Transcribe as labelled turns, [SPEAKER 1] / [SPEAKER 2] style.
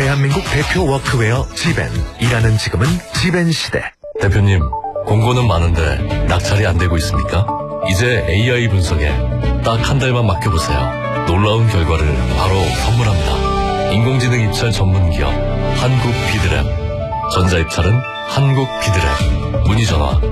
[SPEAKER 1] 대한민국 대표 워크웨어 지벤. 일하는 지금은 지벤 시대.
[SPEAKER 2] 대표님, 공고는 많은데 낙찰이 안 되고 있습니까? 이제 AI 분석에 딱 한 달만 맡겨보세요. 놀라운 결과를 바로 선물합니다. 인공지능 입찰 전문기업 한국비드랩. 전자입찰은 한국비드랩. 문의전화